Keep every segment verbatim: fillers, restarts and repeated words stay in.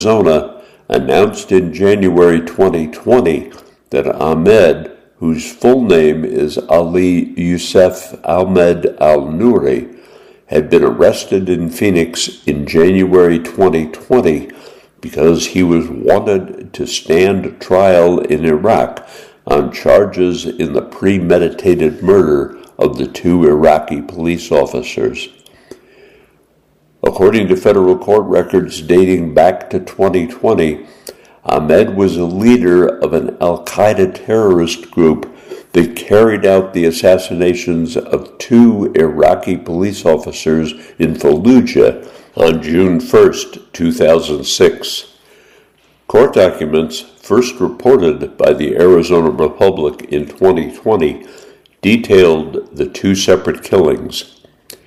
Arizona, announced in January twenty twenty that Ahmed, whose full name is Ali Youssef Ahmed Al-Nouri, had been arrested in Phoenix in January twenty twenty because he was wanted to stand trial in Iraq on charges in the premeditated murder of the two Iraqi police officers. According to federal court records dating back to twenty twenty, Ahmed was a leader of an al-Qaeda terrorist group that carried out the assassinations of two Iraqi police officers in Fallujah on June first, two thousand six. Court documents, first reported by the Arizona Republic in twenty twenty, detailed the two separate killings.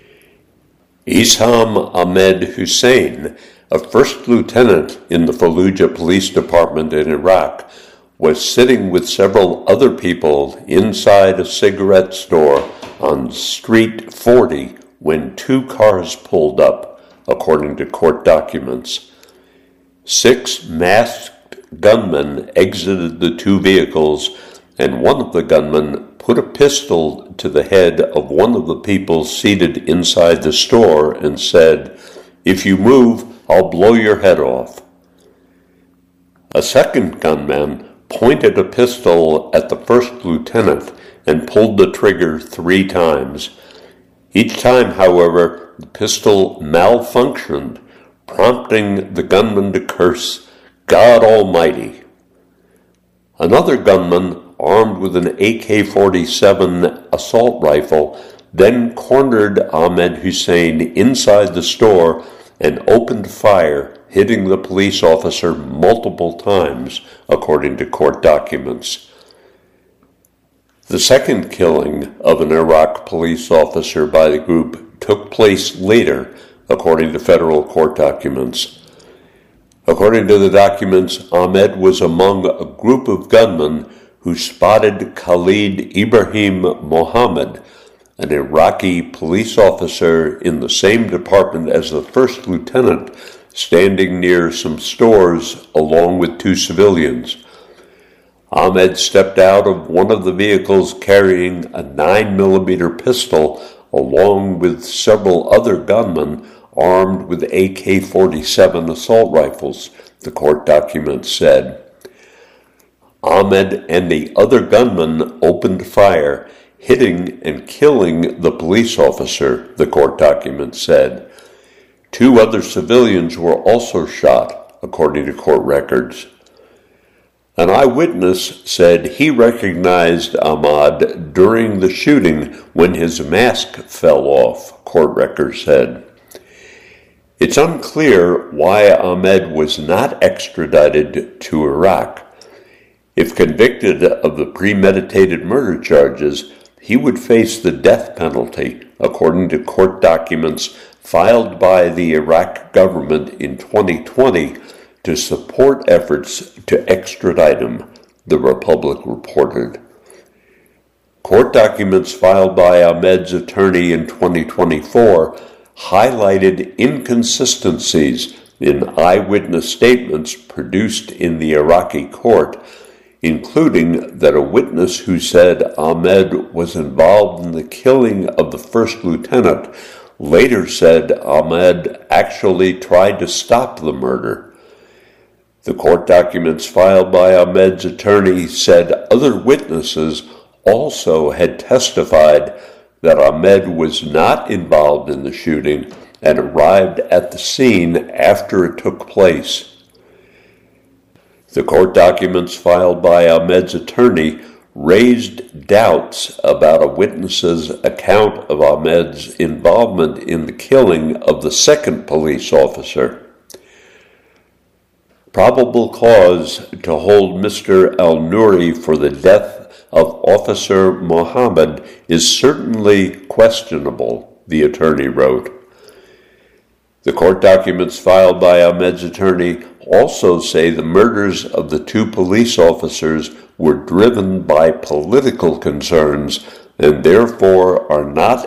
Isham Ahmed Hussein, a first lieutenant in the Fallujah Police Department in Iraq, was sitting with several other people inside a cigarette store on Street forty when two cars pulled up, according to court documents. Six masked gunmen exited the two vehicles, and one of the gunmen put a pistol to the head of one of the people seated inside the store and said, "If you move, I'll blow your head off." A second gunman pointed a pistol at the first lieutenant and pulled the trigger three times. Each time, however, the pistol malfunctioned, prompting the gunman to curse, "God Almighty." Another gunman, armed with an A K forty-seven assault rifle, then cornered Ahmed Hussein inside the store and opened fire, hitting the police officer multiple times, according to court documents. The second killing of an Iraq police officer by the group took place later, according to federal court documents. According to the documents, Ahmed was among a group of gunmen who spotted Khalid Ibrahim Mohammed, an Iraqi police officer in the same department as the first lieutenant, standing near some stores along with two civilians. Ahmed stepped out of one of the vehicles carrying a nine millimeter pistol along with several other gunmen armed with A K forty-seven assault rifles, the court documents said. Ahmed and the other gunman opened fire, hitting and killing the police officer, the court documents said. Two other civilians were also shot, according to court records. An eyewitness said he recognized Ahmad during the shooting when his mask fell off, court records said. It's unclear why Ahmed was not extradited to Iraq. If convicted of the premeditated murder charges, he would face the death penalty, according to court documents filed by the Iraq government in twenty twenty to support efforts to extradite him, the Republic reported. Court documents filed by Ahmed's attorney in twenty twenty-four highlighted inconsistencies in eyewitness statements produced in the Iraqi court, including that a witness who said Ahmed was involved in the killing of the first lieutenant later said Ahmed actually tried to stop the murder. The court documents filed by Ahmed's attorney said other witnesses also had testified that Ahmed was not involved in the shooting and arrived at the scene after it took place. The court documents filed by Ahmed's attorney raised doubts about a witness's account of Ahmed's involvement in the killing of the second police officer. Probable cause to hold Mister Al-Nouri for the death of Officer Mohammed is certainly questionable, the attorney wrote. The court documents filed by Ahmed's attorney also say the murders of the two police officers were driven by political concerns and therefore are not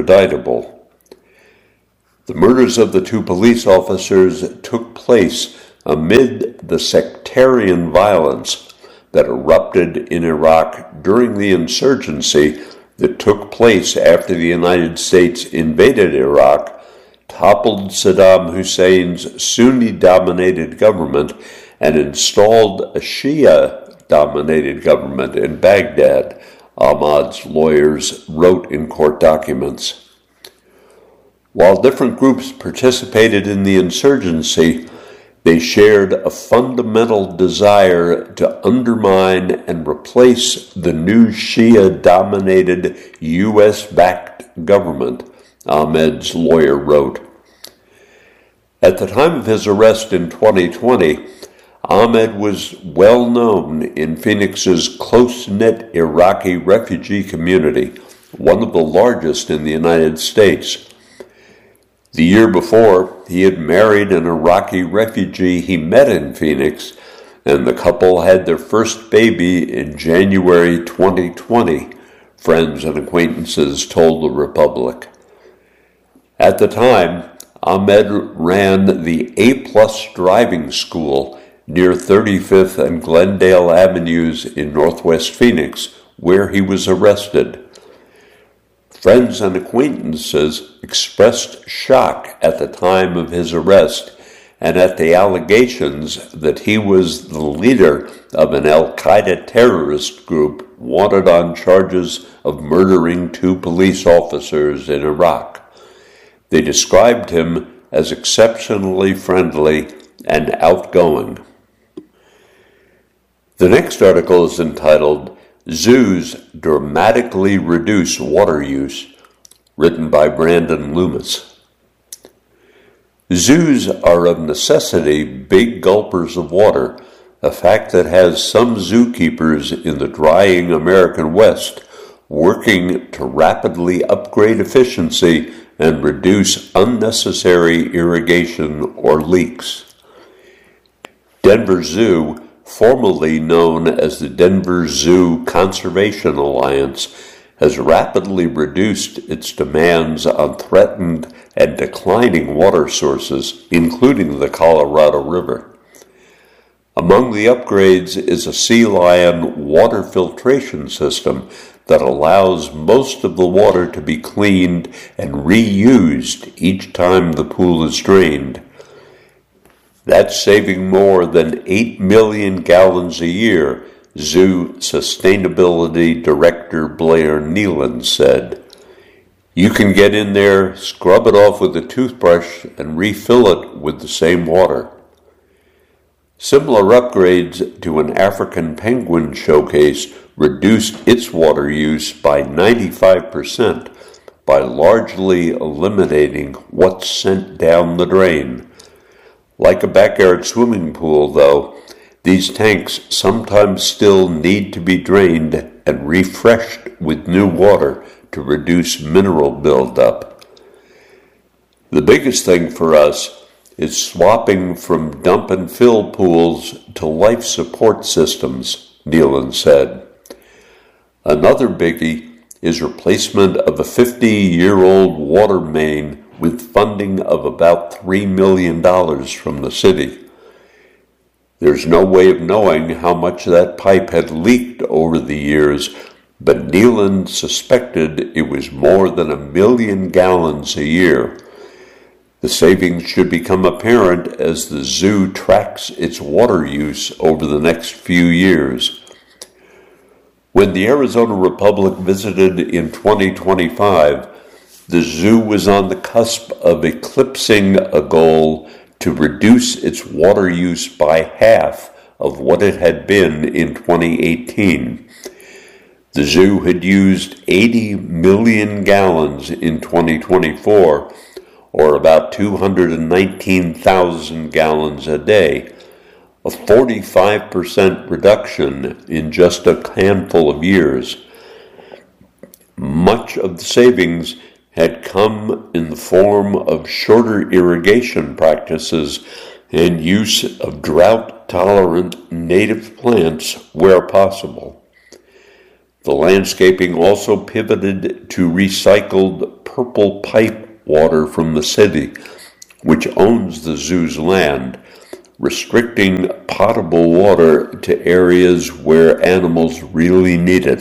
extraditable. The murders of the two police officers took place amid the sectarian violence that erupted in Iraq during the insurgency that took place after the United States invaded Iraq, toppled Saddam Hussein's Sunni-dominated government, and installed a Shia-dominated government in Baghdad, Ahmad's lawyers wrote in court documents. While different groups participated in the insurgency, they shared a fundamental desire to undermine and replace the new Shia-dominated U S-backed government, Ahmad's lawyer wrote. At the time of his arrest in twenty twenty, Ahmad was well known in Phoenix's close-knit Iraqi refugee community, one of the largest in the United States. The year before, he had married an Iraqi refugee he met in Phoenix, and the couple had their first baby in January twenty twenty, friends and acquaintances told the Republic. At the time, Ahmed ran the A-plus driving school near thirty-fifth and Glendale Avenues in Northwest Phoenix, where he was arrested. Friends and acquaintances expressed shock at the time of his arrest and at the allegations that he was the leader of an Al-Qaeda terrorist group wanted on charges of murdering two police officers in Iraq. They described him as exceptionally friendly and outgoing. The next article is entitled, Zoos Dramatically Reduce Water Use, written by Brandon Loomis. Zoos are of necessity big gulpers of water, a fact that has some zookeepers in the drying American West working to rapidly upgrade efficiency and reduce unnecessary irrigation or leaks. Denver Zoo, formerly known as the Denver Zoo Conservation Alliance, has rapidly reduced its demands on threatened and declining water sources, including the Colorado River. Among the upgrades is a sea lion water filtration system that allows most of the water to be cleaned and reused each time the pool is drained. That's saving more than eight million gallons a year, Zoo Sustainability Director Blair Nealon said. You can get in there, scrub it off with a toothbrush, and refill it with the same water. Similar upgrades to an African penguin showcase reduced its water use by ninety-five percent by largely eliminating what's sent down the drain. Like a backyard swimming pool, though, these tanks sometimes still need to be drained and refreshed with new water to reduce mineral buildup. The biggest thing for us is swapping from dump and fill pools to life support systems, Nealon said. Another biggie is replacement of a fifty-year-old water main with funding of about three million dollars from the city. There's no way of knowing how much that pipe had leaked over the years, but Nealon suspected it was more than a million gallons a year. The savings should become apparent as the zoo tracks its water use over the next few years. When the Arizona Republic visited in twenty twenty-five, the zoo was on the cusp of eclipsing a goal to reduce its water use by half of what it had been in twenty eighteen. The zoo had used eighty million gallons in twenty twenty-four, or about two hundred nineteen thousand gallons a day, a forty-five percent reduction in just a handful of years. Much of the savings had come in the form of shorter irrigation practices and use of drought-tolerant native plants where possible. The landscaping also pivoted to recycled purple pipe water from the city, which owns the zoo's land, restricting potable water to areas where animals really need it.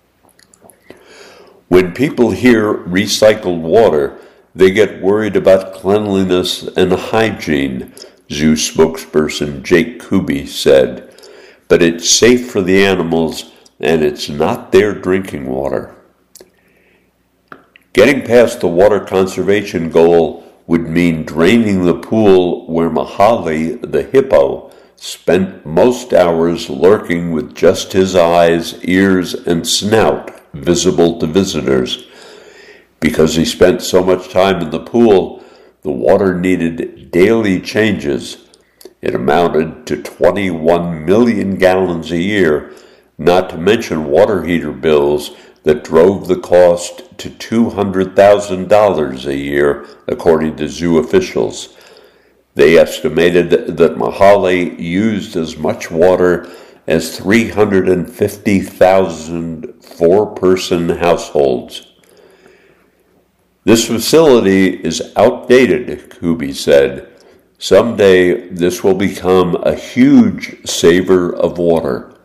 When people hear recycled water, they get worried about cleanliness and hygiene, zoo spokesperson Jake Kuby said. But it's safe for the animals, and it's not their drinking water. Getting past the water conservation goal would mean draining the pool where Mahali, the hippo, spent most hours lurking with just his eyes, ears, and snout visible to visitors. Because he spent so much time in the pool, the water needed daily changes. It amounted to twenty-one million gallons a year, not to mention water heater bills that drove the cost to two hundred thousand dollars a year, according to zoo officials. They estimated that Mahali used as much water as three hundred fifty thousand four-person households. This facility is outdated, Kuby said. Someday this will become a huge saver of water.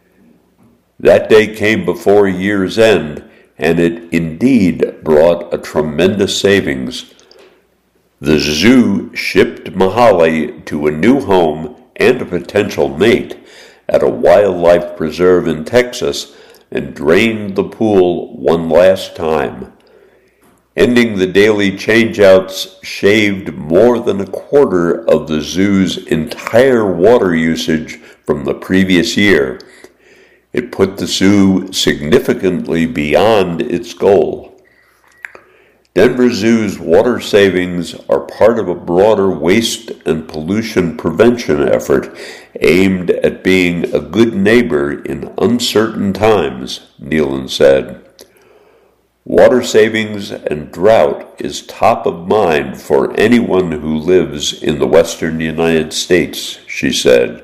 That day came before year's end, and it indeed brought a tremendous savings. The zoo shipped Mahali to a new home and a potential mate at a wildlife preserve in Texas and drained the pool one last time. Ending the daily changeouts shaved more than a quarter of the zoo's entire water usage from the previous year. It put the zoo significantly beyond its goal. Denver Zoo's water savings are part of a broader waste and pollution prevention effort aimed at being a good neighbor in uncertain times, Nealon said. Water savings and drought is top of mind for anyone who lives in the western United States, she said.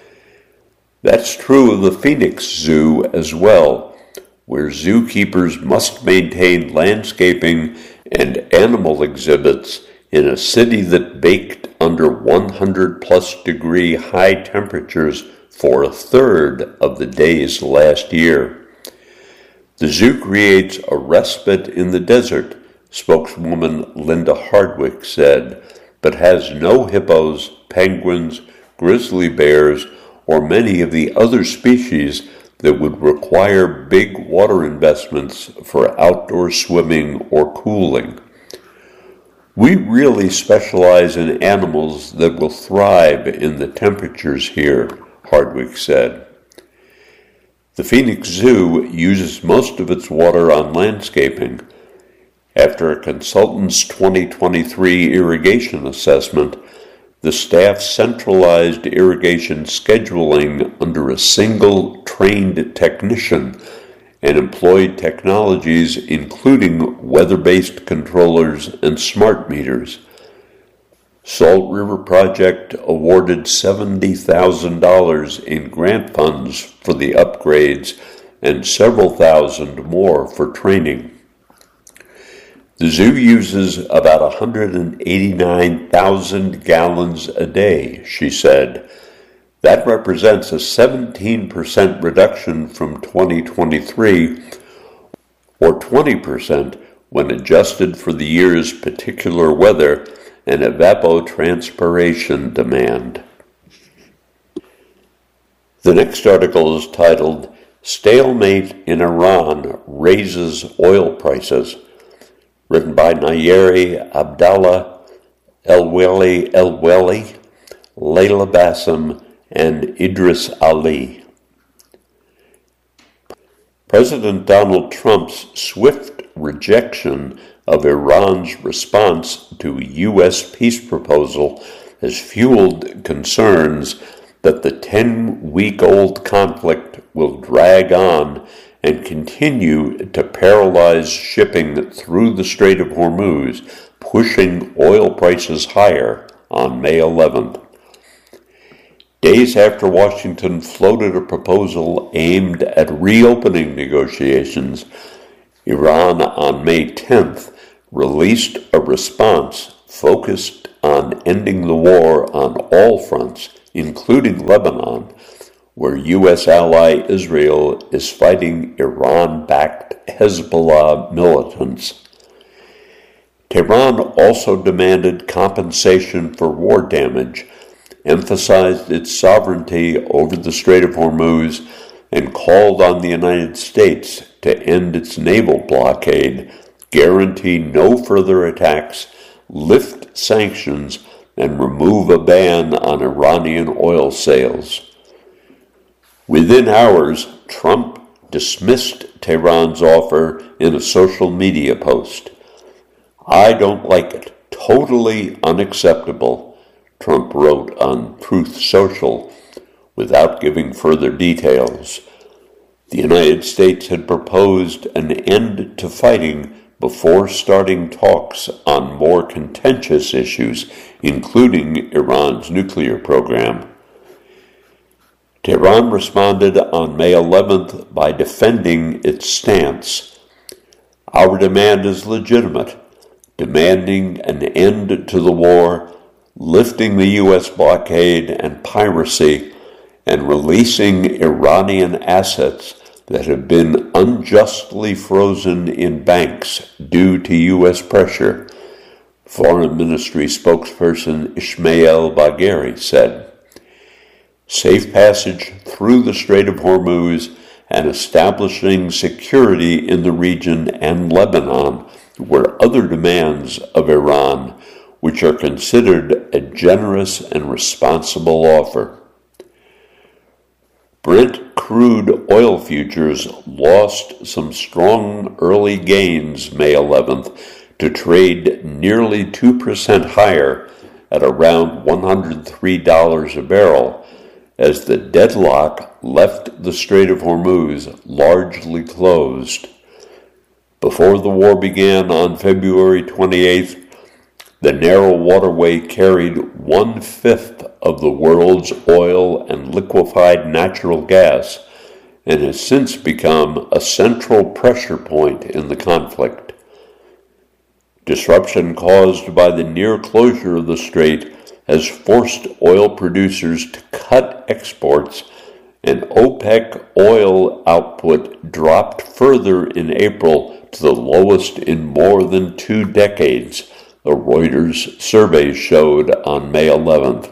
That's true of the Phoenix Zoo as well, where zookeepers must maintain landscaping and animal exhibits in a city that baked under one hundred plus degree high temperatures for a third of the days last year. The zoo creates a respite in the desert, spokeswoman Linda Hardwick said, but has no hippos, penguins, grizzly bears, or many of the other species that would require big water investments for outdoor swimming or cooling. We really specialize in animals that will thrive in the temperatures here, Hardwick said. The Phoenix Zoo uses most of its water on landscaping. After a consultant's twenty twenty-three irrigation assessment, the staff centralized irrigation scheduling under a single trained technician and employed technologies including weather-based controllers and smart meters. Salt River Project awarded seventy thousand dollars in grant funds for the upgrades and several thousand more for training. The zoo uses about one hundred eighty-nine thousand gallons a day, she said. That represents a seventeen percent reduction from twenty twenty-three, or twenty percent when adjusted for the year's particular weather and evapotranspiration demand. The next article is titled, Stalemate in Iran Raises Oil Prices, written by Nayeri Abdallah, Elweli Elweli, Layla Bassem, and Idris Ali. President Donald Trump's swift rejection of Iran's response to a U S peace proposal has fueled concerns that the ten-week-old conflict will drag on and continue to paralyze shipping through the Strait of Hormuz, pushing oil prices higher on May eleventh. Days after Washington floated a proposal aimed at reopening negotiations, Iran on May tenth released a response focused on ending the war on all fronts, including Lebanon, where U S ally Israel is fighting Iran-backed Hezbollah militants. Tehran also demanded compensation for war damage, emphasized its sovereignty over the Strait of Hormuz, and called on the United States to end its naval blockade, guarantee no further attacks, lift sanctions, and remove a ban on Iranian oil sales. Within hours, Trump dismissed Tehran's offer in a social media post. "I don't like it. Totally unacceptable," Trump wrote on Truth Social, without giving further details. The United States had proposed an end to fighting before starting talks on more contentious issues, including Iran's nuclear program. Tehran responded on May eleventh by defending its stance. "Our demand is legitimate, demanding an end to the war, lifting the U S blockade and piracy, and releasing Iranian assets that have been unjustly frozen in banks due to U S pressure," Foreign Ministry spokesperson Ismail Bagheri said. Safe passage through the Strait of Hormuz and establishing security in the region and Lebanon were other demands of Iran, which are considered a generous and responsible offer. Brent crude oil futures lost some strong early gains May eleventh to trade nearly two percent higher at around one hundred three dollars a barrel, as the deadlock left the Strait of Hormuz largely closed. Before the war began on February twenty-eighth, the narrow waterway carried one-fifth of the world's oil and liquefied natural gas and has since become a central pressure point in the conflict. Disruption caused by the near closure of the strait has forced oil producers to cut exports, and OPEC oil output dropped further in April to the lowest in more than two decades, the Reuters survey showed on May eleventh.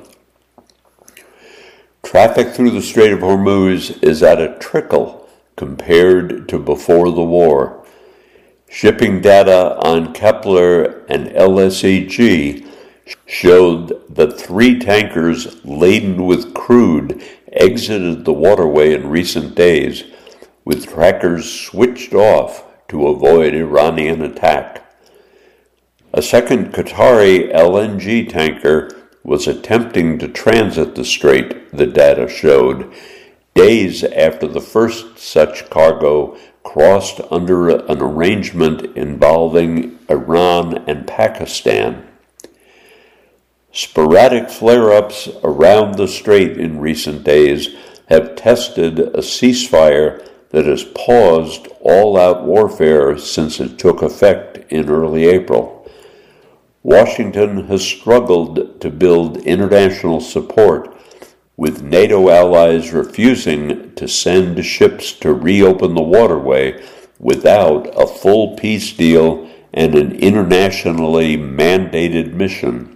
Traffic through the Strait of Hormuz is at a trickle compared to before the war. Shipping data on Kepler and L S E G showed that three tankers laden with crude exited the waterway in recent days, with trackers switched off to avoid Iranian attack. A second Qatari L N G tanker was attempting to transit the strait, the data showed, days after the first such cargo crossed under an arrangement involving Iran and Pakistan. Sporadic flare-ups around the strait in recent days have tested a ceasefire that has paused all-out warfare since it took effect in early April. Washington has struggled to build international support, with NATO allies refusing to send ships to reopen the waterway without a full peace deal and an internationally mandated mission.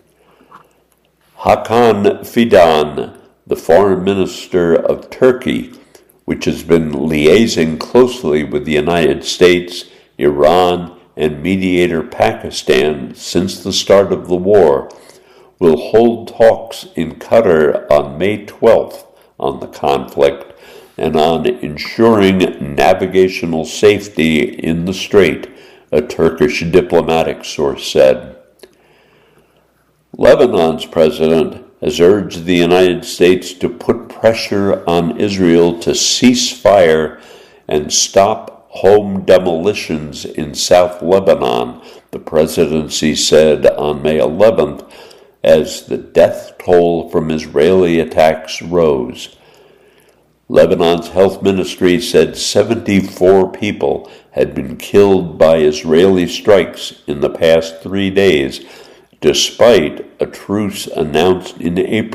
Hakan Fidan, the foreign minister of Turkey, which has been liaising closely with the United States, Iran, and mediator Pakistan since the start of the war, will hold talks in Qatar on May twelfth on the conflict and on ensuring navigational safety in the strait, a Turkish diplomatic source said. Lebanon's president has urged the United States to put pressure on Israel to cease fire and stop home demolitions in South Lebanon, the presidency said on May eleventh, as the death toll from Israeli attacks rose. Lebanon's health ministry said seventy-four people had been killed by Israeli strikes in the past three days, despite a truce announced in April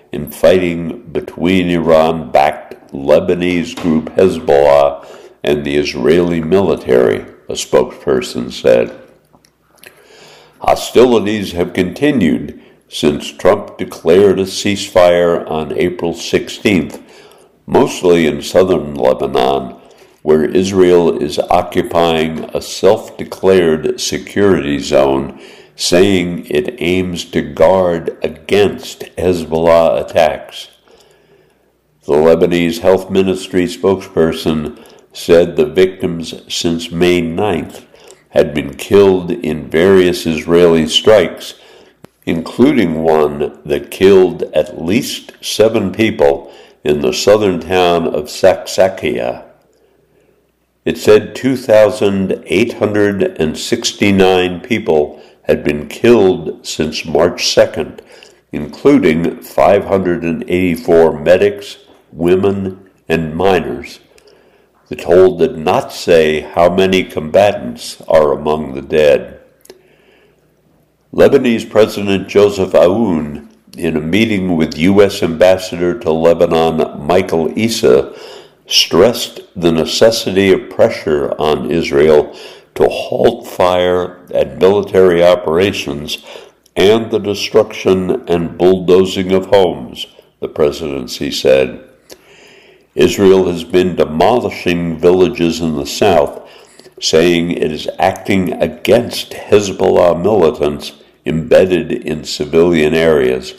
in fighting between Iran-backed Lebanese group Hezbollah and the Israeli military, a spokesperson said. Hostilities have continued since Trump declared a ceasefire on April sixteenth, mostly in southern Lebanon, where Israel is occupying a self-declared security zone, saying it aims to guard against Hezbollah attacks. The Lebanese Health Ministry spokesperson said the victims since May ninth had been killed in various Israeli strikes, including one that killed at least seven people in the southern town of Saksakia. It said two thousand eight hundred sixty-nine people had been killed since March second, including five hundred eighty-four medics, women, and minors. The toll did not say how many combatants are among the dead. Lebanese President Joseph Aoun, in a meeting with U S Ambassador to Lebanon Michael Issa, stressed the necessity of pressure on Israel to halt fire and military operations and the destruction and bulldozing of homes, the presidency said. Israel has been demolishing villages in the south, saying it is acting against Hezbollah militants embedded in civilian areas.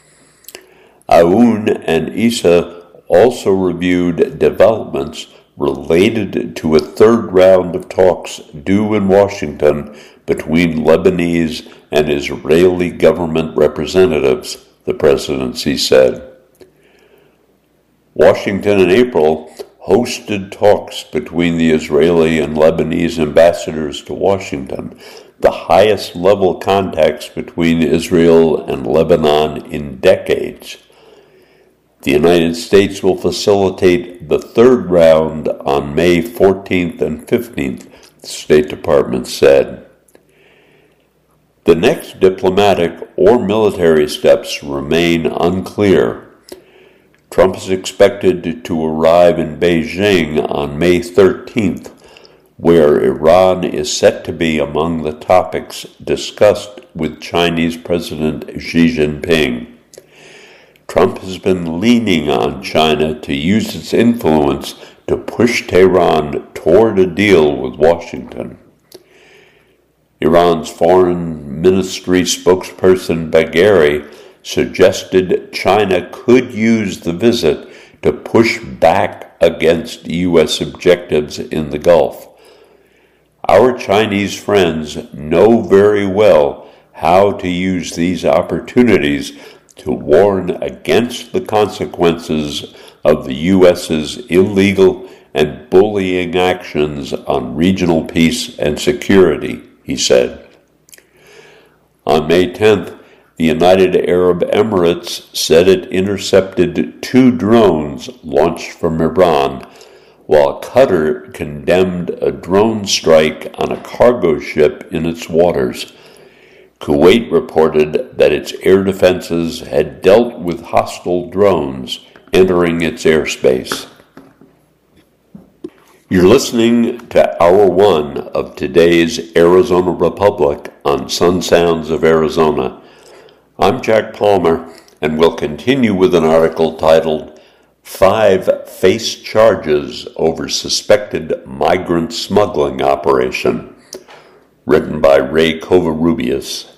Aoun and Issa also reviewed developments related to a third round of talks due in Washington between Lebanese and Israeli government representatives, the presidency said. Washington in April hosted talks between the Israeli and Lebanese ambassadors to Washington, the highest level contacts between Israel and Lebanon in decades. The United States will facilitate the third round on May fourteenth and fifteenth, the State Department said. The next diplomatic or military steps remain unclear. Trump is expected to arrive in Beijing on May thirteenth, where Iran is set to be among the topics discussed with Chinese President Xi Jinping. Trump has been leaning on China to use its influence to push Tehran toward a deal with Washington. Iran's Foreign Ministry spokesperson Bagheri suggested China could use the visit to push back against U S objectives in the Gulf. Our Chinese friends know very well how to use these opportunities to warn against the consequences of the U S's illegal and bullying actions on regional peace and security, he said. On May tenth, the United Arab Emirates said it intercepted two drones launched from Iran, while Qatar condemned a drone strike on a cargo ship in its waters. Kuwait reported that its air defenses had dealt with hostile drones entering its airspace. You're listening to Hour One of today's Arizona Republic on Sun Sounds of Arizona. I'm Jack Palmer, and we'll continue with an article titled Five Face Charges Over Suspected Migrant Smuggling Operation, written by Ray Covarrubias.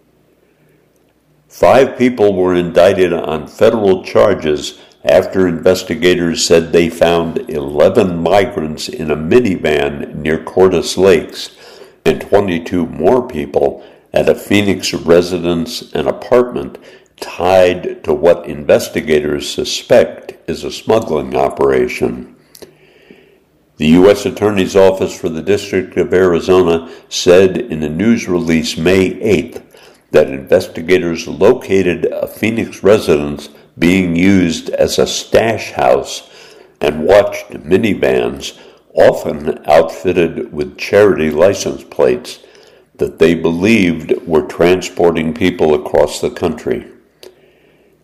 Five people were indicted on federal charges after investigators said they found eleven migrants in a minivan near Cordes Lakes and twenty-two more people at a Phoenix residence and apartment tied to what investigators suspect is a smuggling operation. The U S Attorney's Office for the District of Arizona said in a news release May eighth that investigators located a Phoenix residence being used as a stash house and watched minivans, often outfitted with charity license plates, that they believed were transporting people across the country.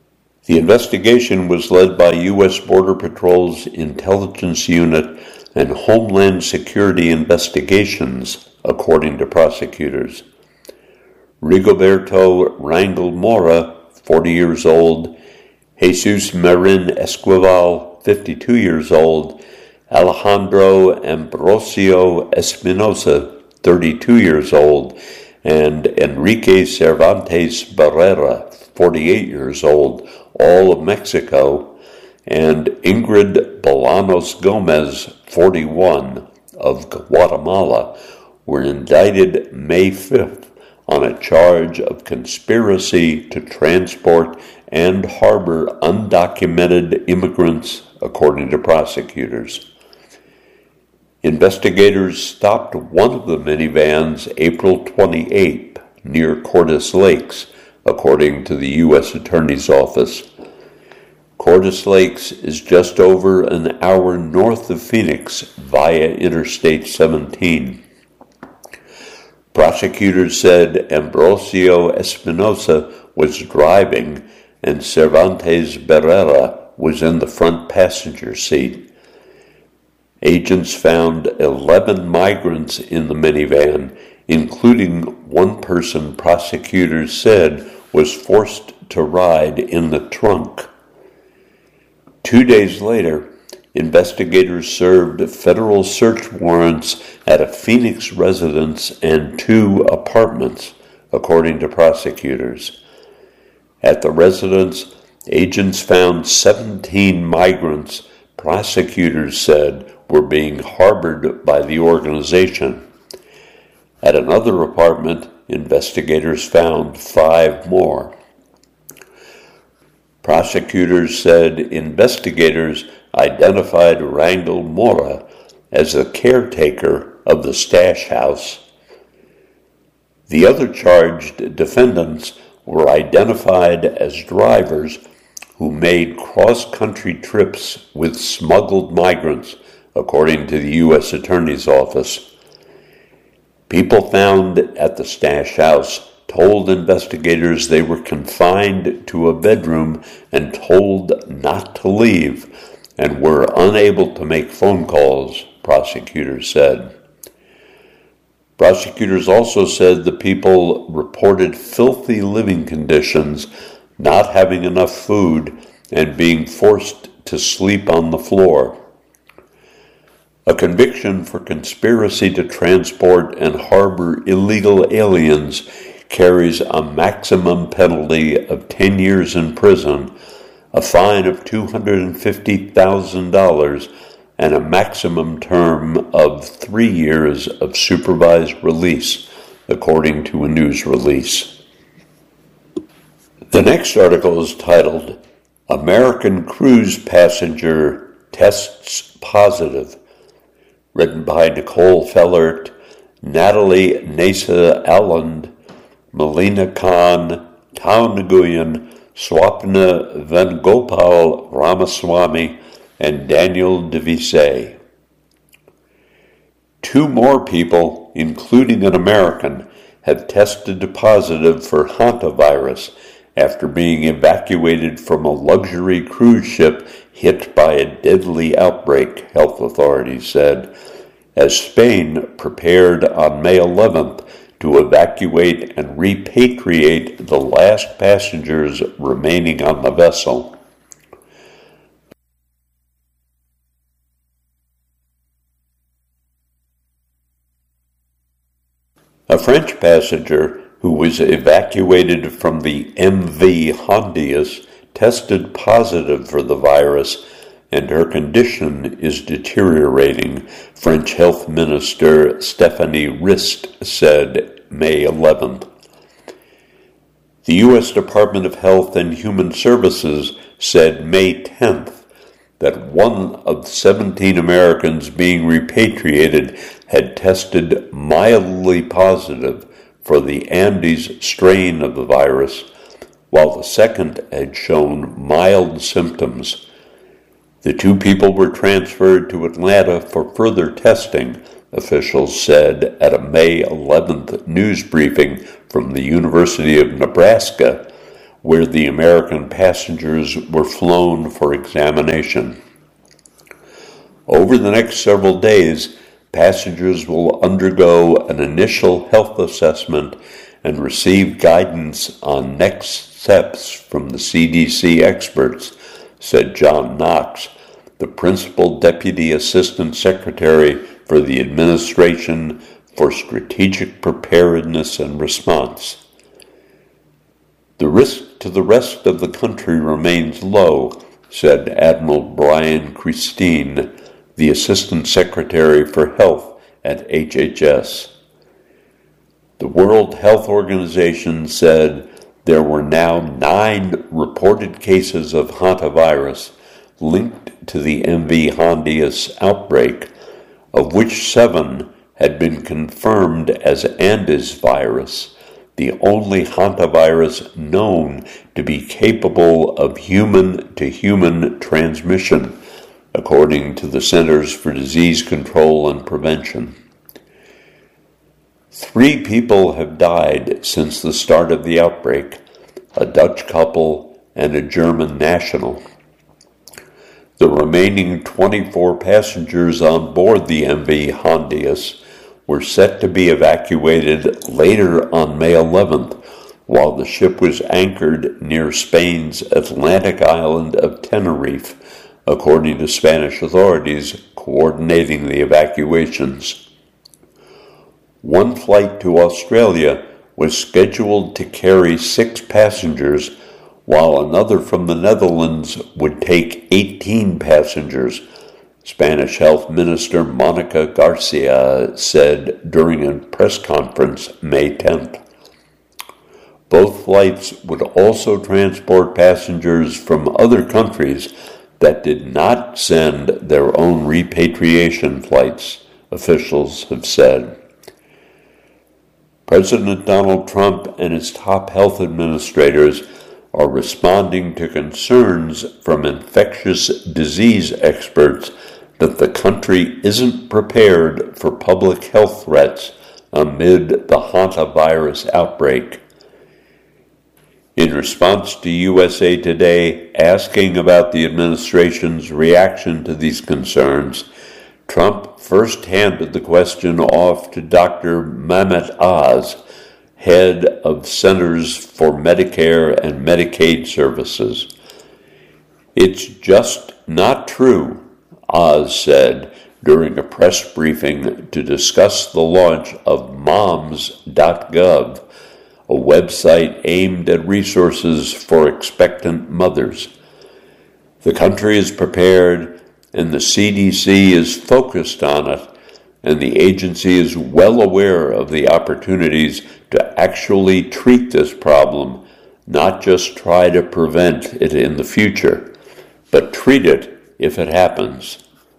The investigation was led by U S Border Patrol's Intelligence Unit and Homeland Security Investigations, according to prosecutors. Rigoberto Rangel Mora, forty years old, Jesus Marin Esquivel, fifty-two years old, Alejandro Ambrosio Espinosa, thirty-two years old, and Enrique Cervantes Barrera, forty-eight years old, all of Mexico, and Ingrid Bolanos Gomez, forty-one, of Guatemala, were indicted May fifth on a charge of conspiracy to transport and harbor undocumented immigrants, according to prosecutors. Investigators stopped one of the minivans April twenty-eighth near Cordes Lakes, according to the U S Attorney's Office. Cordes Lakes is just over an hour north of Phoenix via Interstate seventeen. Prosecutors said Ambrosio Espinosa was driving and Cervantes Barrera was in the front passenger seat. Agents found eleven migrants in the minivan, including one person prosecutors said was forced to ride in the trunk. Two days later, investigators served federal search warrants at a Phoenix residence and two apartments, according to prosecutors. At the residence, agents found seventeen migrants prosecutors said were being harbored by the organization. At another apartment, investigators found five more. Prosecutors said investigators identified Rangel Mora as the caretaker of the stash house. The other charged defendants were identified as drivers who made cross-country trips with smuggled migrants, according to the U S Attorney's Office. People found at the stash house told investigators they were confined to a bedroom and told not to leave, and were unable to make phone calls, prosecutors said. Prosecutors also said the people reported filthy living conditions, not having enough food, and being forced to sleep on the floor. A conviction for conspiracy to transport and harbor illegal aliens carries a maximum penalty of ten years in prison, a fine of two hundred fifty thousand dollars, and a maximum term of three years of supervised release, according to a news release. The next article is titled, American Cruise Passenger Tests Positive, written by Nicole Fellert, Natalie Nasa Alland, Melina Khan, Tao Nguyen, Swapna Vengopal Ramaswamy, and Daniel Devise. Two more people, including an American, have tested positive for hantavirus after being evacuated from a luxury cruise ship hit by a deadly outbreak, health authorities said, as Spain prepared on May eleventh to evacuate and repatriate the last passengers remaining on the vessel. A French passenger who was evacuated from the M V Hondius tested positive for the virus, and her condition is deteriorating, French Health Minister Stephanie Rist said May eleventh. The U S Department of Health and Human Services said May tenth that one of seventeen Americans being repatriated had tested mildly positive for the Andes strain of the virus, while the second had shown mild symptoms. The two people were transferred to Atlanta for further testing, officials said at a May eleventh news briefing from the University of Nebraska, where the American passengers were flown for examination. Over the next several days, passengers will undergo an initial health assessment and receive guidance on next steps from the C D C experts, said John Knox, the Principal Deputy Assistant Secretary for the Administration for Strategic Preparedness and Response. The risk to the rest of the country remains low, said Admiral Brian Christine, the Assistant Secretary for Health at H H S. The World Health Organization said there were now nine reported cases of hantavirus linked to the M V Hondius outbreak, of which seven had been confirmed as Andes virus, the only hantavirus known to be capable of human-to-human transmission, according to the Centers for Disease Control and Prevention. Three people have died since the start of the outbreak, a Dutch couple and a German national. The remaining twenty-four passengers on board the M V Hondius were set to be evacuated later on May eleventh, while the ship was anchored near Spain's Atlantic island of Tenerife, according to Spanish authorities coordinating the evacuations. One flight to Australia was scheduled to carry six passengers, while another from the Netherlands would take eighteen passengers, Spanish Health Minister Monica Garcia said during a press conference May tenth. Both flights would also transport passengers from other countries that did not send their own repatriation flights, officials have said. President Donald Trump and his top health administrators are responding to concerns from infectious disease experts that the country isn't prepared for public health threats amid the hantavirus outbreak. In response to U S A Today asking about the administration's reaction to these concerns, Trump first handed the question off to Doctor Mehmet Oz, head of Centers for Medicare and Medicaid Services. "It's just not true," Oz said during a press briefing to discuss the launch of moms dot gov, a website aimed at resources for expectant mothers. The country is prepared, and the C D C is focused on it, and the agency is well aware of the opportunities to actually treat this problem, not just try to prevent it in the future, but treat it if it happens.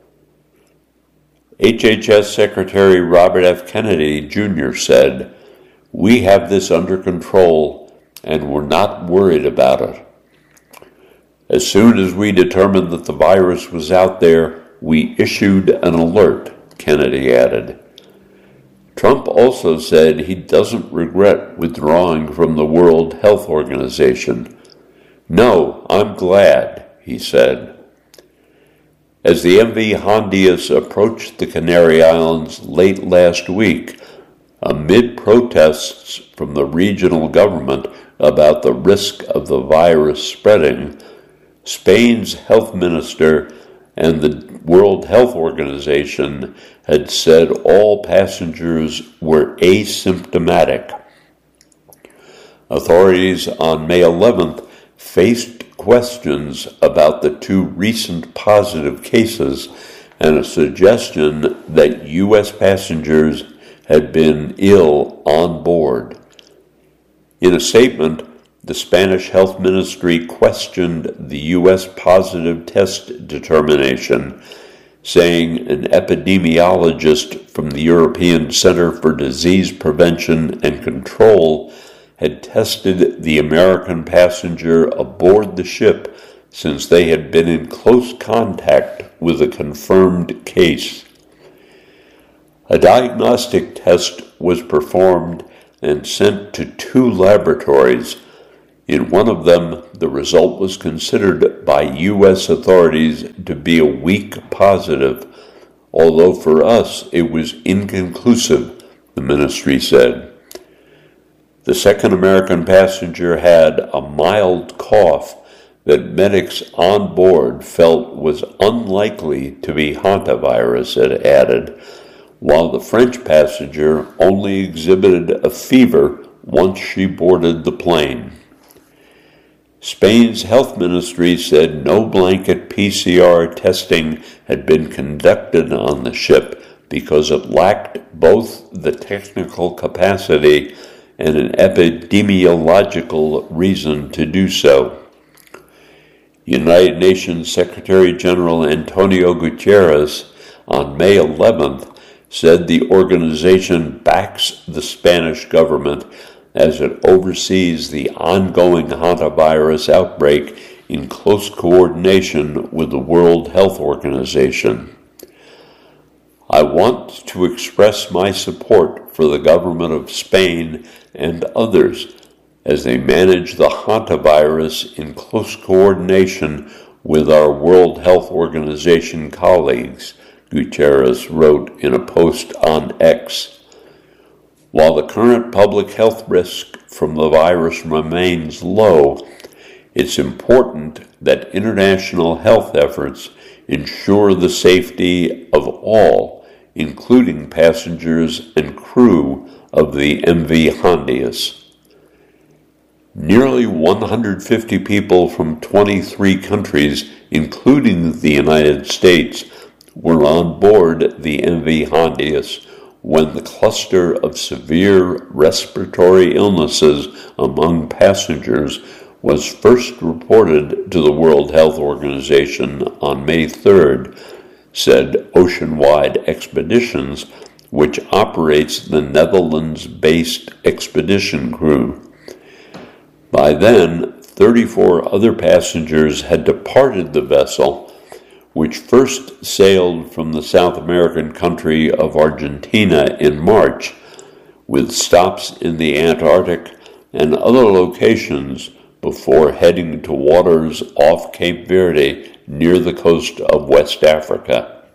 H H S Secretary Robert F. Kennedy Junior said, "We have this under control, and we're not worried about it. As soon as we determined that the virus was out there, we issued an alert," Kennedy added. Trump also said he doesn't regret withdrawing from the World Health Organization. "No, I'm glad," he said. As the M V Hondius approached the Canary Islands late last week, amid protests from the regional government about the risk of the virus spreading, Spain's health minister and the World Health Organization had said all passengers were asymptomatic. Authorities on May eleventh faced questions about the two recent positive cases and a suggestion that U S passengers had been ill on board. In a statement, the Spanish Health Ministry questioned the U S positive test determination, saying an epidemiologist from the European Center for Disease Prevention and Control had tested the American passenger aboard the ship since they had been in close contact with a confirmed case. A diagnostic test was performed and sent to two laboratories, In one of them, the result was considered by U S authorities to be a weak positive, although for us it was inconclusive, the ministry said. The second American passenger had a mild cough that medics on board felt was unlikely to be hantavirus, it added, while the French passenger only exhibited a fever once she boarded the plane. Spain's health ministry said no blanket P C R testing had been conducted on the ship because it lacked both the technical capacity and an epidemiological reason to do so. United Nations Secretary General Antonio Guterres on May eleventh said the organization backs the Spanish government as it oversees the ongoing hantavirus outbreak in close coordination with the World Health Organization. I want to express my support for the government of Spain and others as they manage the hantavirus in close coordination with our World Health Organization colleagues, Guterres wrote in a post on X. While the current public health risk from the virus remains low, it's important that international health efforts ensure the safety of all, including passengers and crew of the M V Hondius. Nearly one hundred fifty people from twenty-three countries, including the United States, were on board the M V Hondius when the cluster of severe respiratory illnesses among passengers was first reported to the World Health Organization on May third, said Oceanwide Expeditions, which operates the Netherlands-based expedition crew. By then, thirty-four other passengers had departed the vessel, which first sailed from the South American country of Argentina in March, with stops in the Antarctic and other locations before heading to waters off Cape Verde near the coast of West Africa.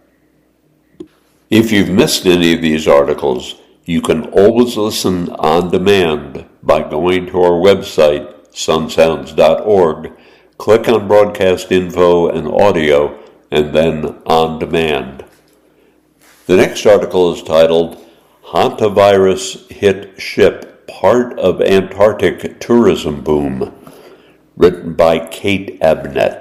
If you've missed any of these articles, you can always listen on demand by going to our website, sun sounds dot org, click on Broadcast Info and Audio, and then On Demand. The next article is titled, Hantavirus Hit Ship, Part of Antarctic Tourism Boom, written by Kate Abnett.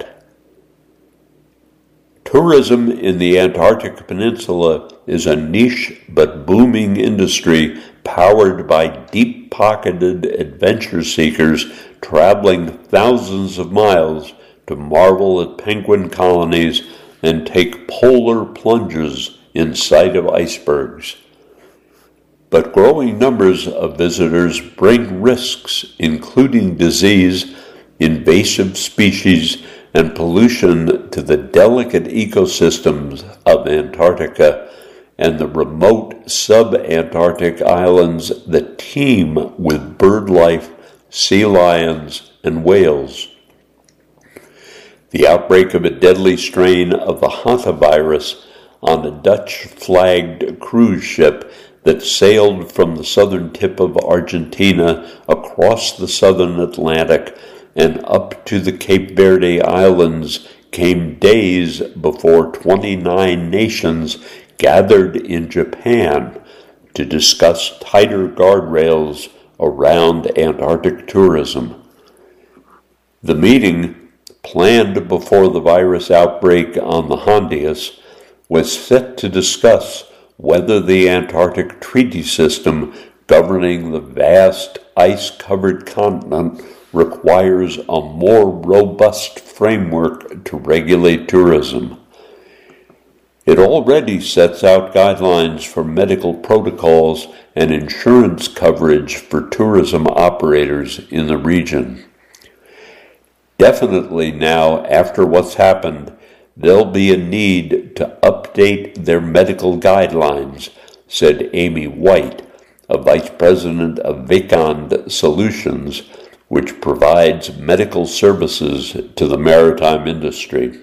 Tourism in the Antarctic Peninsula is a niche but booming industry powered by deep-pocketed adventure seekers traveling thousands of miles to marvel at penguin colonies and take polar plunges in sight of icebergs. But growing numbers of visitors bring risks, including disease, invasive species, and pollution to the delicate ecosystems of Antarctica and the remote sub-Antarctic islands that teem with bird life, sea lions, and whales. The outbreak of a deadly strain of the hantavirus on a Dutch-flagged cruise ship that sailed from the southern tip of Argentina across the southern Atlantic and up to the Cape Verde Islands came days before twenty-nine nations gathered in Japan to discuss tighter guardrails around Antarctic tourism. The meeting, planned before the virus outbreak on the Hondius, was set to discuss whether the Antarctic Treaty System governing the vast ice-covered continent requires a more robust framework to regulate tourism. It already sets out guidelines for medical protocols and insurance coverage for tourism operators in the region. Definitely now, after what's happened, there'll be a need to update their medical guidelines, said Amy White, a vice president of Vacond Solutions, which provides medical services to the maritime industry.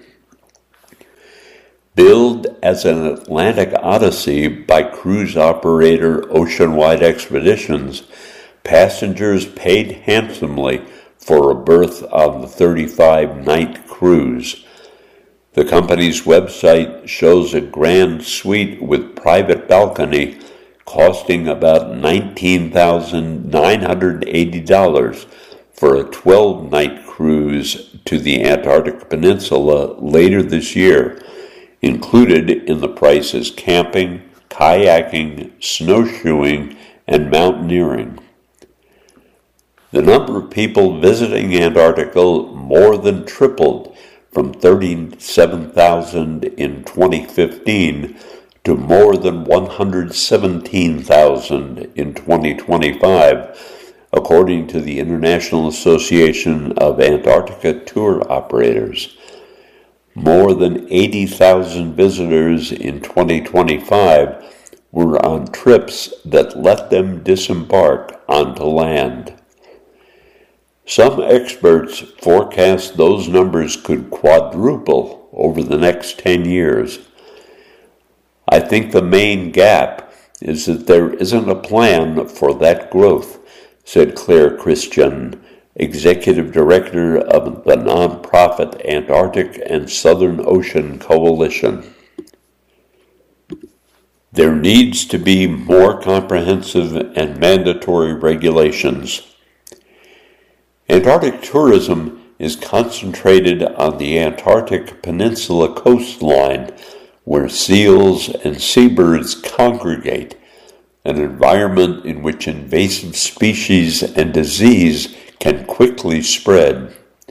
Billed as an Atlantic Odyssey by cruise operator Oceanwide Expeditions, passengers paid handsomely for a berth on the thirty-five night cruise. The company's website shows a grand suite with private balcony costing about nineteen thousand nine hundred eighty dollars for a twelve night cruise to the Antarctic Peninsula later this year. Included in the price is camping, kayaking, snowshoeing, and mountaineering. The number of people visiting Antarctica more than tripled from thirty-seven thousand in twenty fifteen to more than one hundred seventeen thousand in twenty twenty-five, according to the International Association of Antarctica Tour Operators. More than eighty thousand visitors in twenty twenty-five were on trips that let them disembark onto land. Some experts forecast those numbers could quadruple over the next ten years. I think the main gap is that there isn't a plan for that growth, said Claire Christian, Executive Director of the nonprofit Antarctic and Southern Ocean Coalition. There needs to be more comprehensive and mandatory regulations. Antarctic tourism is concentrated on the Antarctic Peninsula coastline, where seals and seabirds congregate, an environment in which invasive species and disease can quickly spread.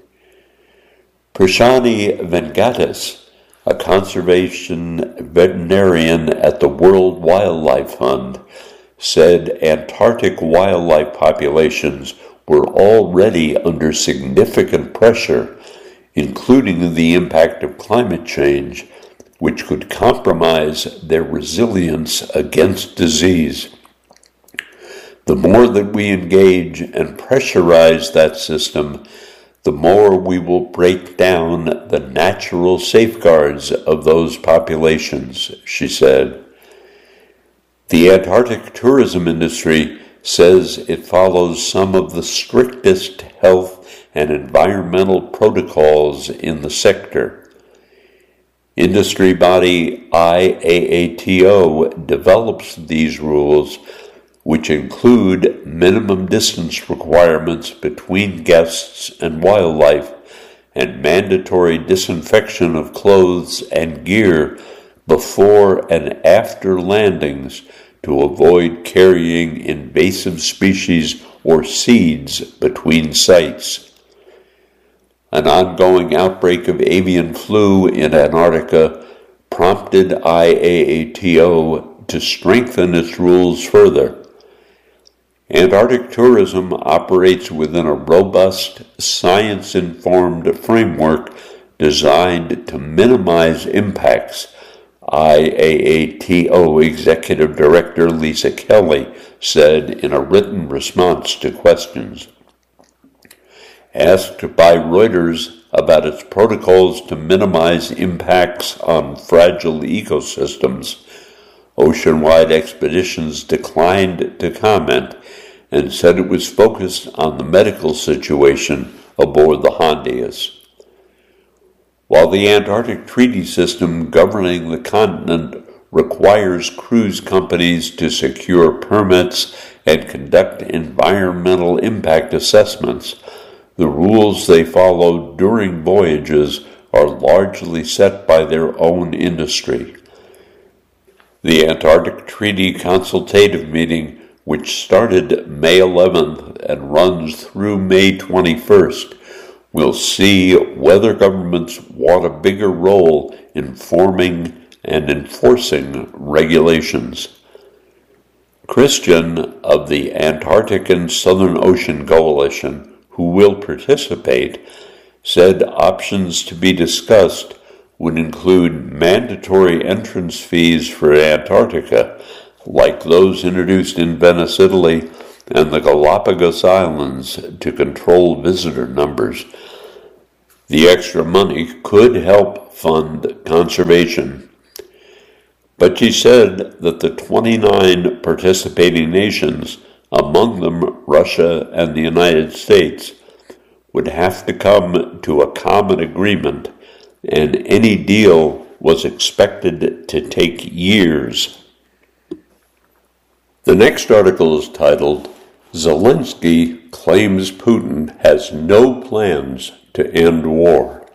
Prashani Vengatis, a conservation veterinarian at the World Wildlife Fund, said Antarctic wildlife populations were already under significant pressure, including the impact of climate change, which could compromise their resilience against disease. The more that we engage and pressurize that system, the more we will break down the natural safeguards of those populations, she said. The Antarctic tourism industry says it follows some of the strictest health and environmental protocols in the sector. Industry body I A A T O develops these rules, which include minimum distance requirements between guests and wildlife and mandatory disinfection of clothes and gear before and after landings to avoid carrying invasive species or seeds between sites. An ongoing outbreak of avian flu in Antarctica prompted I A A T O to strengthen its rules further. Antarctic tourism operates within a robust, science-informed framework designed to minimize impacts, I A A T O Executive Director Lisa Kelly said in a written response to questions. Asked by Reuters about its protocols to minimize impacts on fragile ecosystems, Oceanwide Expeditions declined to comment and said it was focused on the medical situation aboard the Hondius. While the Antarctic Treaty System governing the continent requires cruise companies to secure permits and conduct environmental impact assessments, the rules they follow during voyages are largely set by their own industry. The Antarctic Treaty Consultative Meeting, which started May eleventh and runs through May twenty-first, will see whether governments want a bigger role in forming and enforcing regulations. Christian of the Antarctic and Southern Ocean Coalition, who will participate, said options to be discussed would include mandatory entrance fees for Antarctica, like those introduced in Venice, Italy, and the Galapagos Islands to control visitor numbers. The extra money could help fund conservation. But she said that the twenty-nine participating nations, among them Russia and the United States, would have to come to a common agreement, and any deal was expected to take years. The next article is titled, Zelensky Claims Putin Has No Plans to End War.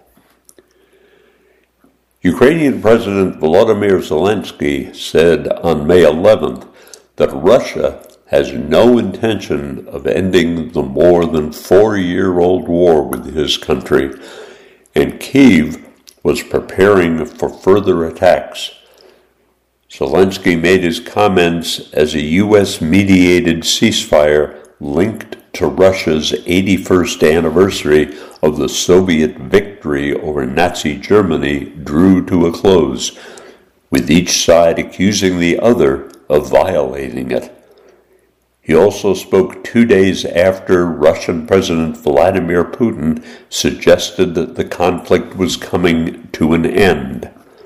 Ukrainian President Volodymyr Zelensky said on May eleventh that Russia has no intention of ending the more than four-year-old war with his country, and Kyiv was preparing for further attacks. Zelensky made his comments as a U S-mediated ceasefire linked to Russia's eighty-first anniversary of the Soviet victory over Nazi Germany drew to a close, with each side accusing the other of violating it. He also spoke two days after Russian President Vladimir Putin suggested that the conflict was coming to an end.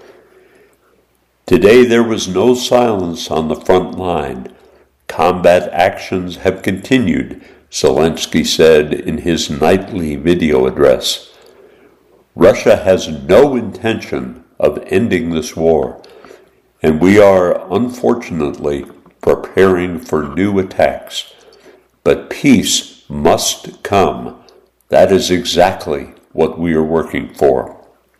Today there was no silence on the front line. Combat actions have continued, Zelensky said in his nightly video address. Russia has no intention of ending this war, and we are, unfortunately, preparing for new attacks. But peace must come. That is exactly what we are working for.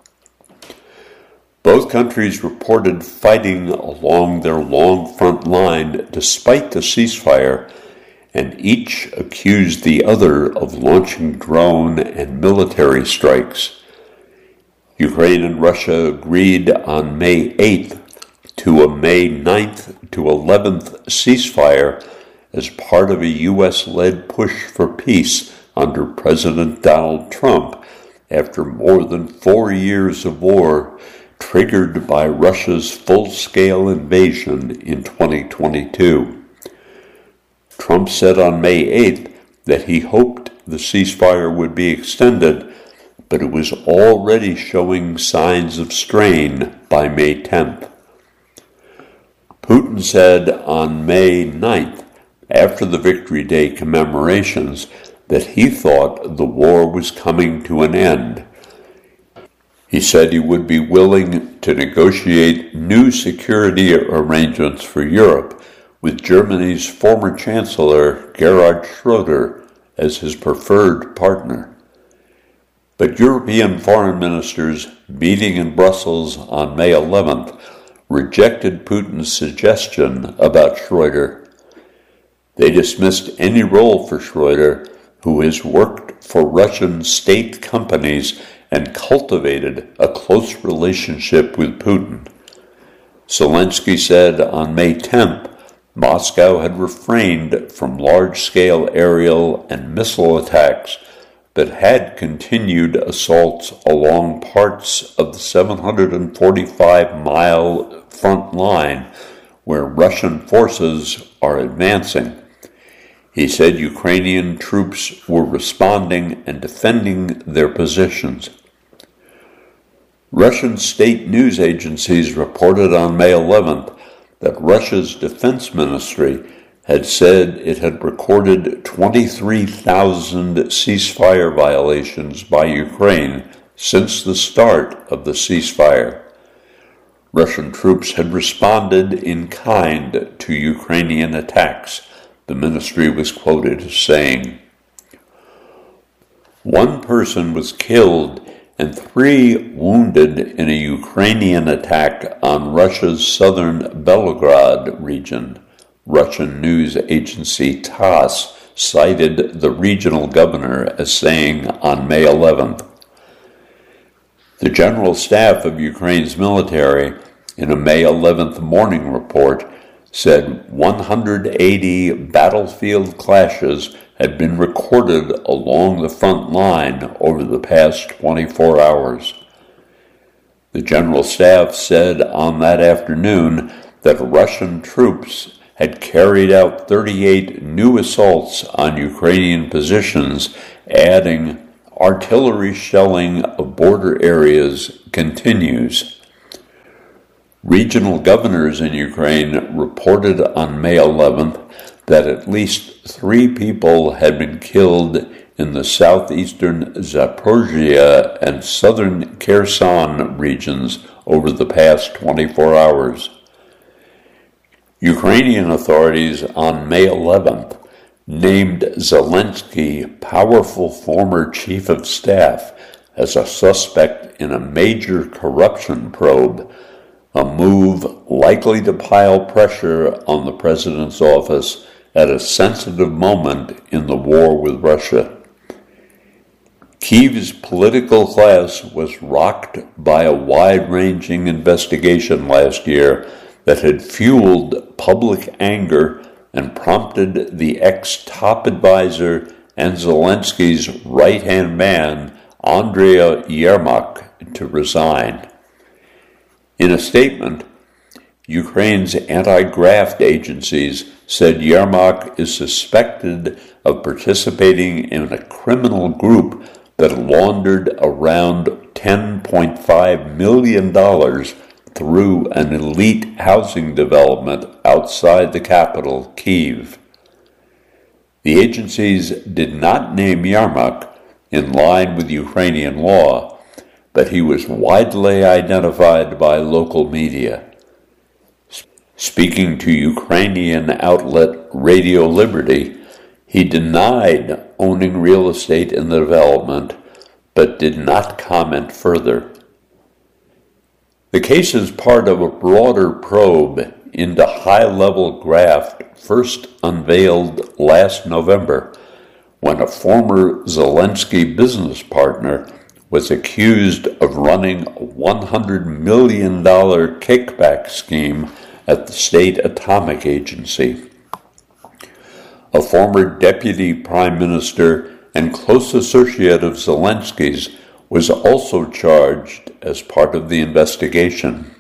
Both countries reported fighting along their long front line despite the ceasefire, and each accused the other of launching drone and military strikes. Ukraine and Russia agreed on May eighth to a May ninth to eleventh ceasefire as part of a U S-led push for peace under President Donald Trump after more than four years of war triggered by Russia's full-scale invasion in twenty twenty-two. Trump said on May eighth that he hoped the ceasefire would be extended, but it was already showing signs of strain by May tenth. Putin said on May ninth, after the Victory Day commemorations, that he thought the war was coming to an end. He said he would be willing to negotiate new security arrangements for Europe with Germany's former Chancellor Gerhard Schroeder as his preferred partner. But European foreign ministers meeting in Brussels on May eleventh rejected Putin's suggestion about Schroeder. They dismissed any role for Schroeder, who has worked for Russian state companies and cultivated a close relationship with Putin. Zelensky said on May tenth, Moscow had refrained from large-scale aerial and missile attacks, but had continued assaults along parts of the seven hundred forty-five mile front line where Russian forces are advancing. He said Ukrainian troops were responding and defending their positions. Russian state news agencies reported on May eleventh that Russia's defense ministry had said it had recorded twenty-three thousand ceasefire violations by Ukraine since the start of the ceasefire. Russian troops had responded in kind to Ukrainian attacks, the ministry was quoted as saying. One person was killed and three wounded in a Ukrainian attack on Russia's southern Belgorod region. Russian news agency TASS cited the regional governor as saying on May eleventh. The General Staff of Ukraine's military, in a May eleventh morning report, said one hundred eighty battlefield clashes had been recorded along the front line over the past twenty-four hours. The General Staff said on that afternoon that Russian troops had carried out thirty-eight new assaults on Ukrainian positions, adding, artillery shelling of border areas continues. Regional governors in Ukraine reported on May eleventh that at least three people had been killed in the southeastern Zaporizhia and southern Kherson regions over the past twenty-four hours. Ukrainian authorities on May eleventh named Zelensky, powerful former chief of staff, as a suspect in a major corruption probe, a move likely to pile pressure on the president's office at a sensitive moment in the war with Russia. Kyiv's political class was rocked by a wide-ranging investigation last year that had fueled public anger and prompted the ex-top advisor and Zelensky's right-hand man, Andriy Yermak, to resign. In a statement, Ukraine's anti-graft agencies said Yermak is suspected of participating in a criminal group that laundered around ten point five million dollars through an elite housing development outside the capital, Kyiv. The agencies did not name Yermak in line with Ukrainian law, but he was widely identified by local media. Speaking to Ukrainian outlet Radio Liberty, he denied owning real estate in the development, but did not comment further. The case is part of a broader probe into high-level graft first unveiled last November, when a former Zelensky business partner was accused of running a one hundred million dollars kickback scheme at the State Atomic Agency. A former deputy prime minister and close associate of Zelensky's was also charged as part of the investigation.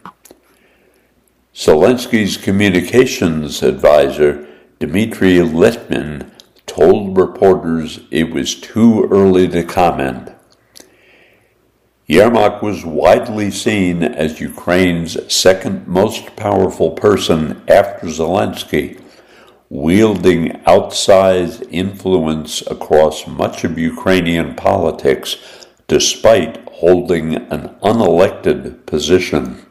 Zelensky's communications advisor, Dmitry Litman, told reporters it was too early to comment. Yermak was widely seen as Ukraine's second most powerful person after Zelensky, wielding outsized influence across much of Ukrainian politics despite holding an unelected position.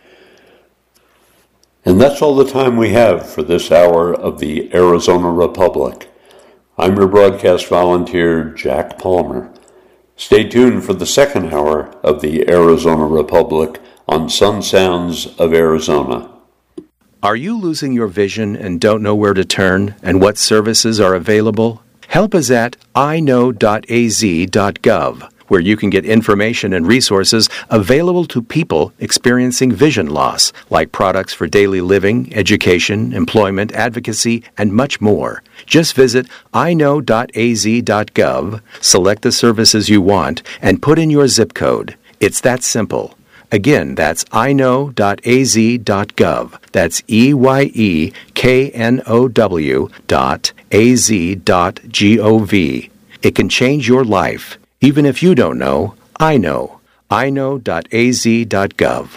And that's all the time we have for this hour of the Arizona Republic. I'm your broadcast volunteer, Jack Palmer. Stay tuned for the second hour of the Arizona Republic on Sun Sounds of Arizona. Are you losing your vision and don't know where to turn and what services are available? Help us at i know dot a z dot gov, where you can get information and resources available to people experiencing vision loss, like products for daily living, education, employment, advocacy, and much more. Just visit i know dot a z dot gov, select the services you want, and put in your zip code. It's that simple. Again, that's i know dot a z dot gov. That's E Y E K N O W dot A Z dot G O V. It can change your life. Even if you don't know, I know. i know dot a z dot gov.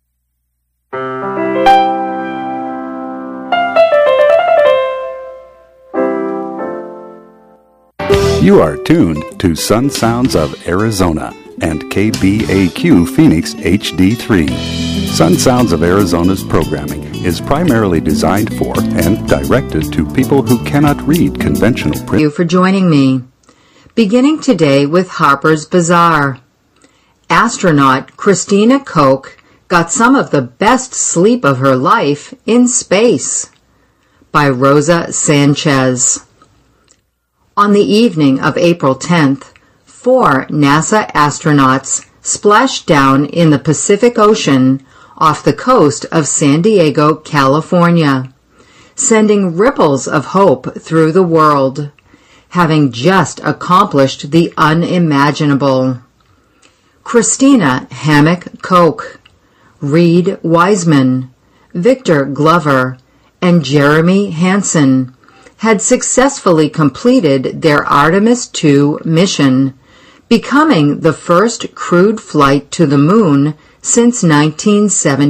You are tuned to Sun Sounds of Arizona and K B A Q Phoenix H D three. Sun Sounds of Arizona's programming is primarily designed for and directed to people who cannot read conventional print. Thank you for joining me. Beginning today with Harper's Bazaar. Astronaut Christina Koch got some of the best sleep of her life in space. By Rosa Sanchez. On the evening of April tenth, four NASA astronauts splashed down in the Pacific Ocean off the coast of San Diego, California, sending ripples of hope through the world, having just accomplished the unimaginable. Christina Hammock Koch, Reed Wiseman, Victor Glover, and Jeremy Hansen had successfully completed their Artemis two mission, becoming the first crewed flight to the moon since nineteen seventy.